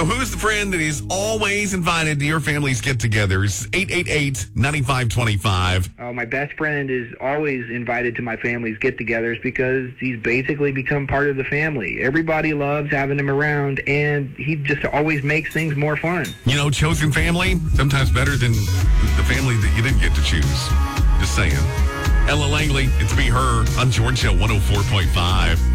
So who's the friend that is always invited to your family's get-togethers? 888-9525. My best friend is always invited to my family's get-togethers because he's basically become part of the family. Everybody loves having him around, and he just always makes things more fun. You know, chosen family, sometimes better than the family that you didn't get to choose. Just saying. Ella Langley, it's Be Her on Georgia 104.5.